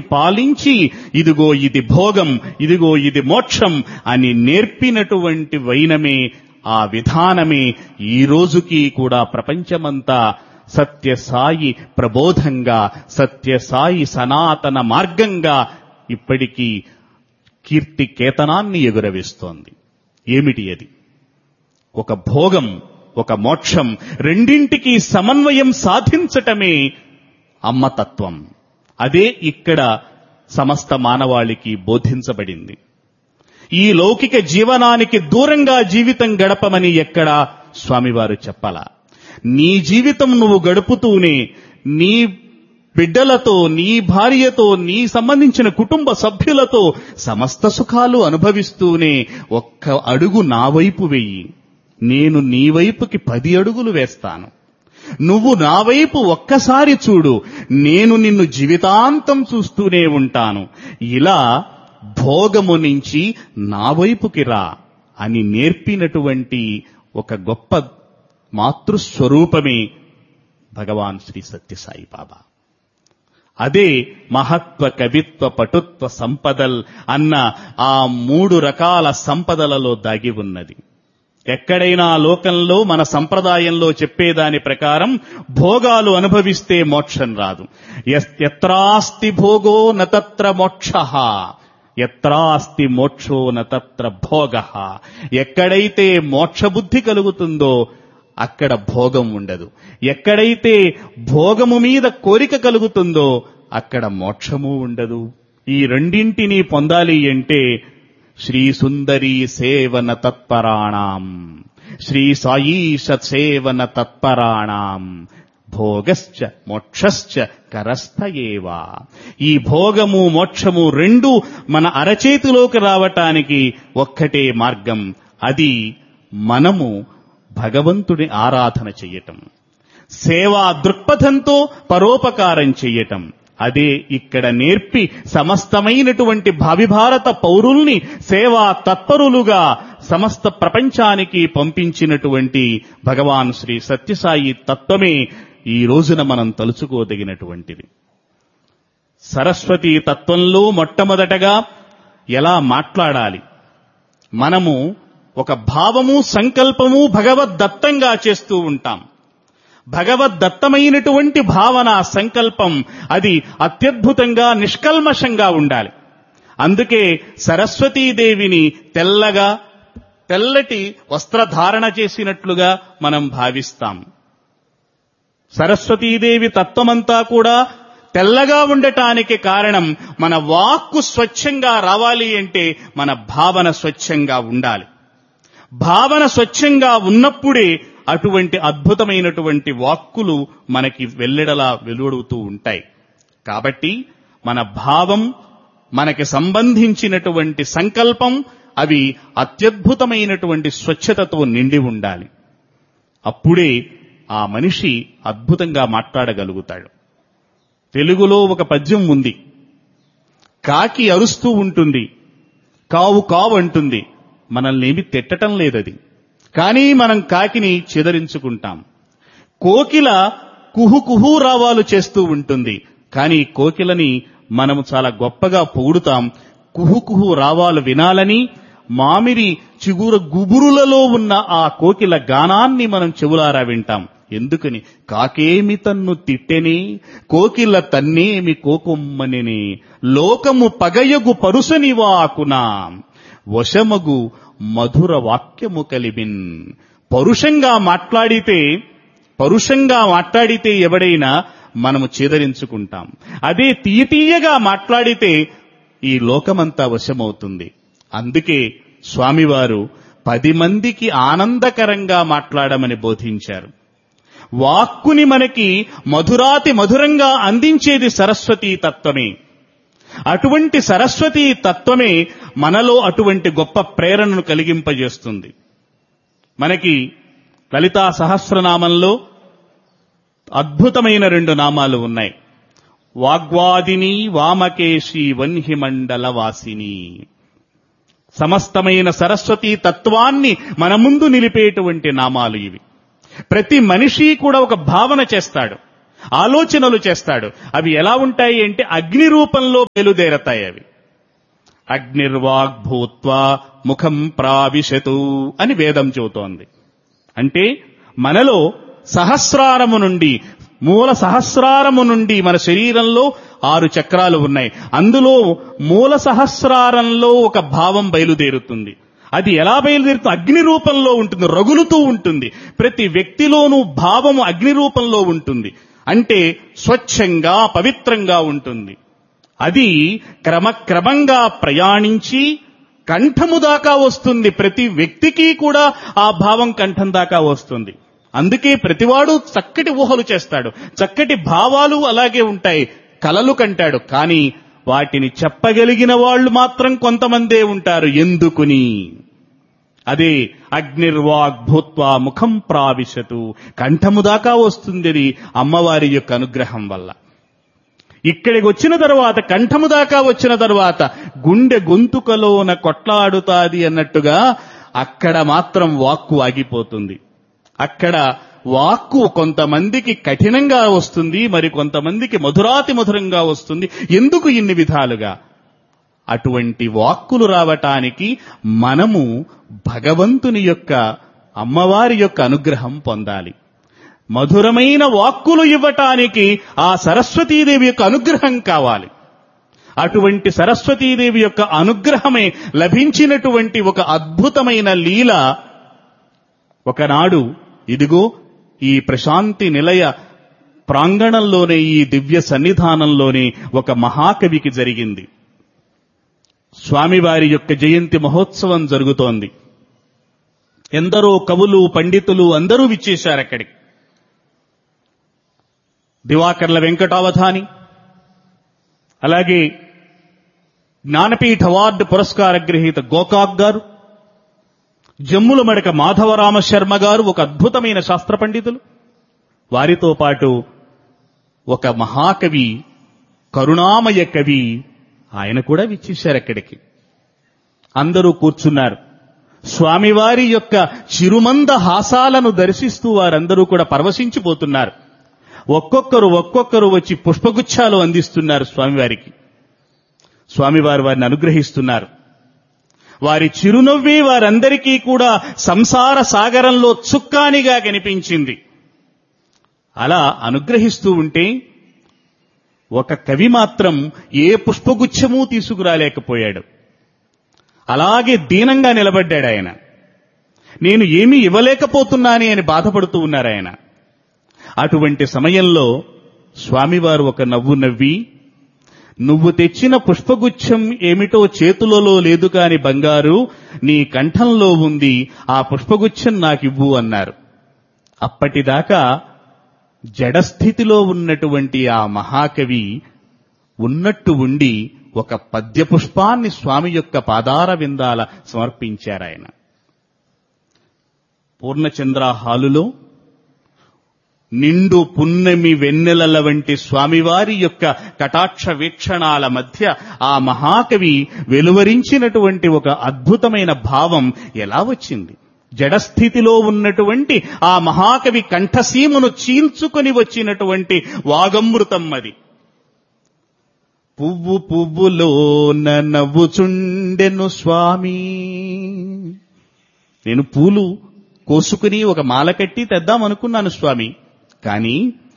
పాలించి ఇదిగో ఇది భోగం, ఇదిగో ఇది మోక్షం అని నేర్పినటువంటి వైనమే, ఆ విధానమే ఈ రోజుకి కూడా ప్రపంచమంతా సత్యసాయి ప్రబోధంగా, సత్యసాయి సనాతన మార్గంగా ఇప్పటికీ కీర్తి కేతనాన్ని ఎగురవేస్తోంది. ఏమిటి అది? ఒక భోగం, ఒక మోక్షం, రెండింటికి సమన్వయం సాధించటమే అమ్మతత్వం. అదే ఇక్కడ సమస్త మానవాళికి బోధించబడింది. ఈ లౌకిక జీవనానికి దూరంగా జీవితం గడపమని ఎక్కడా స్వామివారు చెప్పలా. నీ జీవితం నువ్వు గడుపుతూనే నీ బిడ్డలతో, నీ భార్యతో, నీ సంబంధించిన కుటుంబ సభ్యులతో సమస్త సుఖాలు అనుభవిస్తూనే ఒక్క అడుగు నా వైపు వెయ్యి, నేను నీ వైపుకి 10 అడుగులు వేస్తాను. నువ్వు నా వైపు ఒక్కసారి చూడు, నేను నిన్ను జీవితాంతం చూస్తూనే ఉంటాను. ఇలా భోగము నుంచి నా వైపుకి రా అని నేర్పినటువంటి ఒక గొప్ప మాతృస్వరూపమే భగవాన్ శ్రీ సత్యసాయి బాబా. అదే మహత్వ, కవిత్వ, పటుత్వ సంపదల్ అన్న ఆ 3 రకాల సంపదలలో దాగి ఉన్నది. ఎక్కడైనా లోకంలో మన సంప్రదాయంలో చెప్పేదాని ప్రకారం భోగాలు అనుభవిస్తే మోక్షం రాదు. యత్రాస్తి భోగో నతత్ర మోక్షః, యత్రాస్తి మోక్షో నతత్ర భోగః. ఎక్కడైతే మోక్షబుద్ధి కలుగుతుందో అక్కడ భోగం ఉండదు. ఎక్కడైతే భోగము మీద కోరిక కలుగుతుందో అక్కడ మోక్షము ఉండదు. ఈ రెండింటినీ పొందాలి అంటే శ్రీ సుందరీ సేవన తత్పరాణాం, శ్రీ సాయీశ సేవన తత్పరాణాం భోగశ్చ మోక్షశ్చ కరస్థయేవా. ఈ భోగము మోక్షము రెండూ మన అరచేతిలోకి రావటానికి ఒక్కటే మార్గం. అది మనము భగవంతుడి ఆరాధన చెయ్యటం, సేవా దృక్పథంతో పరోపకారం చెయ్యటం. అదే ఇక్కడ నేర్పి సమస్తమైనటువంటి భావిభారత పౌరుల్ని సేవా తత్పరులుగా సమస్త ప్రపంచానికి పంపించినటువంటి భగవాన్ శ్రీ సత్యసాయి తత్వమే ఈ రోజున మనం తలుచుకోదగినటువంటిది. సరస్వతీ తత్వంలో మొట్టమొదటగా ఎలా మాట్లాడాలి, మనము ఒక భావము, సంకల్పము భగవద్దత్తంగా చేస్తూ ఉంటాం. భగవద్దత్తమైనటువంటి భావన, సంకల్పం అది అత్యద్భుతంగా, నిష్కల్మషంగా ఉండాలి. అందుకే సరస్వతీదేవిని తెల్లటి వస్త్రధారణ చేసినట్లుగా మనం భావిస్తాం. సరస్వతీదేవి తత్వమంతా కూడా తెల్లగా ఉండటానికి కారణం మన వాక్కు స్వచ్ఛంగా రావాలి అంటే మన భావన స్వచ్ఛంగా ఉండాలి. భావన స్వచ్ఛంగా ఉన్నప్పుడే అటువంటి అద్భుతమైనటువంటి వాక్కులు మనకి వెల్లెడలా వెలువడుతూ ఉంటాయి. కాబట్టి మన భావం, మనకి సంబంధించినటువంటి సంకల్పం అవి అత్యద్భుతమైనటువంటి స్వచ్ఛతతో నిండి ఉండాలి. అప్పుడే ఆ మనిషి అద్భుతంగా మాట్లాడగలుగుతాడు. తెలుగులో ఒక పద్యం ఉంది. కాకి అరుస్తూ ఉంటుంది, కావు కావు అంటుంది. మనల్ని ఏమి తిట్టటం లేదది, కానీ మనం కాకిని చెదరించుకుంటాం. కోకిల కుహు కుహు రావాలు చేస్తూ ఉంటుంది, కానీ కోకిలని మనము చాలా గొప్పగా పొగుడుతాం. కుహు కుహు రావాలు వినాలని మామిడి చిగుర గుబురులలో ఉన్న ఆ కోకిల గానాన్ని మనం చెవులారా వింటాం. ఎందుకని? కాకేమి తన్ను తిట్టెనే, కోకిల తన్నేమి కోకొమ్మనినే, లోకము పగయగు పరుసనివాకునా, వశమగు మధుర వాక్యము కలిబిన్. పరుషంగా మాట్లాడితే ఎవడైనా మనము చేదరించుకుంటాం. అదే తీయగా మాట్లాడితే ఈ లోకమంతా వశమవుతుంది. అందుకే స్వామివారు 10 మందికి ఆనందకరంగా మాట్లాడమని బోధించారు. వాక్కుని మనకి మధురాతి మధురంగా అందించేది సరస్వతీ తత్వమే. అటువంటి సరస్వతీ తత్వమే మనలో అటువంటి గొప్ప ప్రేరణను కలిగింపజేస్తుంది. మనకి లలితా సహస్రనామంలో అద్భుతమైన 2 నామాలు ఉన్నాయి. వాగ్వాదిని, వామకేశి, వన్హిమండల వాసిని. సమస్తమైన సరస్వతీ తత్వాన్ని మన ముందు నిలిపేటువంటి నామాలు ఇవి. ప్రతి మనిషి కూడా ఒక భావన చేస్తాడు. ఆలోచనలు చేస్తాడు. అవి ఎలా ఉంటాయి అంటే అగ్ని రూపంలో బయలుదేరతాయి. అవి అగ్నిర్వాగ్భూత్వా ముఖం ప్రావిశతు అని వేదం చెబుతోంది. అంటే మనలో సహస్రారము నుండి, మూల సహస్రారము నుండి మన శరీరంలో 6 చక్రాలు ఉన్నాయి. అందులో మూల సహస్రారంలో ఒక భావం బయలుదేరుతుంది. అది ఎలా బయలుదేరుతుంది? అగ్ని రూపంలో ఉంటుంది, రగులుతూ ఉంటుంది. ప్రతి వ్యక్తిలోనూ భావము అగ్ని రూపంలో ఉంటుంది. అంటే స్వచ్ఛంగా, పవిత్రంగా ఉంటుంది. అది క్రమక్రమంగా ప్రయాణించి కంఠము దాకా వస్తుంది. ప్రతి వ్యక్తికి కూడా ఆ భావం కంఠం దాకా వస్తుంది. అందుకే ప్రతివాడు చక్కటి ఊహలు చేస్తాడు, చక్కటి భావాలు అలాగే ఉంటాయి, కలలు కంటాడు. కానీ వాటిని చెప్పగలిగిన వాళ్ళు మాత్రం కొంతమందే ఉంటారు. ఎందుకుని? అదే అగ్నిర్వాగ్భూత్వా ముఖం ప్రావిశతు, కంఠము దాకా వస్తుంది. అది అమ్మవారి యొక్క అనుగ్రహం వల్ల. ఇక్కడికి వచ్చిన తర్వాత, కంఠము దాకా వచ్చిన తర్వాత గుండె గొంతుకలోన కొట్లాడుతాది అన్నట్టుగా అక్కడ మాత్రం వాక్కు ఆగిపోతుంది. అక్కడ వాక్కు కొంతమందికి కఠినంగా వస్తుంది, మరి కొంతమందికి మధురాతి మధురంగా వస్తుంది. ఎందుకు ఇన్ని విధాలుగా? అటువంటి వాక్కులు రావటానికి మనము భగవంతుని యొక్క, అమ్మవారి యొక్క అనుగ్రహం పొందాలి. మధురమైన వాక్కులు ఇవ్వటానికి ఆ సరస్వతీదేవి యొక్క అనుగ్రహం కావాలి. అటువంటి సరస్వతీదేవి యొక్క అనుగ్రహమే లభించినటువంటి ఒక అద్భుతమైన లీల ఒకనాడు ఇదిగో ఈ ప్రశాంతి నిలయ ప్రాంగణంలోనే, ఈ దివ్య సన్నిధానంలోనే ఒక మహాకవికి జరిగింది. స్వామివారి యొక్క జయంతి మహోత్సవం జరుగుతోంది. ఎందరో కవులు, పండితులు అందరూ విచ్చేశారు అక్కడికి. దివాకర్ల వెంకటావధాని, అలాగే జ్ఞానపీఠ అవార్డు పురస్కార గ్రహీత గోకాక్ గారు, జమ్ముల మడక మాధవరామ శర్మ గారు, ఒక అద్భుతమైన శాస్త్ర పండితులు, వారితో పాటు ఒక మహాకవి, కరుణామయ కవి, ఆయన కూడా విచ్చేశారు అక్కడికి. అందరూ కూర్చున్నారు. స్వామివారి యొక్క చిరుమంద హాసాలను దర్శిస్తూ వారందరూ కూడా పరవశించిపోతున్నారు. ఒక్కొక్కరు వచ్చి పుష్పగుచ్చాలు అందిస్తున్నారు స్వామివారికి. స్వామివారు వారిని అనుగ్రహిస్తున్నారు. వారి చిరునవ్వే వారందరికీ కూడా సంసార సాగరంలో చుక్కానిగా కనిపించింది. అలా అనుగ్రహిస్తూ ఉంటే ఒక కవి మాత్రం ఏ పుష్పగుచ్ఛమూ తీసుకురాలేకపోయాడు. అలాగే దీనంగా నిలబడ్డాడు ఆయన. నేను ఏమీ ఇవ్వలేకపోతున్నాని అని బాధపడుతూ ఉన్నారు ఆయన. అటువంటి సమయంలో స్వామివారు ఒక నవ్వు నవ్వి, నువ్వు తెచ్చిన పుష్పగుచ్ఛం ఏమిటో చేతులలో లేదు కాని బంగారు, నీ కంఠంలో ఉంది, ఆ పుష్పగుచ్ఛం నాకివ్వు అన్నారు. అప్పటిదాకా జడస్థితిలో ఉన్నటువంటి ఆ మహాకవి ఉన్నట్టు ఉండి ఒక పద్య పుష్పాన్ని స్వామి యొక్క పాదార విందాల సమర్పించారాయన. పూర్ణచంద్ర హాలులో నిండు పున్నమి వెన్నెలల వంటి స్వామివారి యొక్క కటాక్ష వీక్షణాల మధ్య ఆ మహాకవి వెలువరించినటువంటి ఒక అద్భుతమైన భావం ఎలా వచ్చింది? జడస్థితిలో ఉన్నటువంటి ఆ మహాకవి కంఠసీమును చీల్చుకొని వచ్చినటువంటి వాగమృతం అది. పువ్వు పువ్వులోన నవ్వుచుండెను స్వామి. నేను పూలు కోసుకుని ఒక మాల కట్టి తెద్దామనుకున్నాను స్వామి, కానీ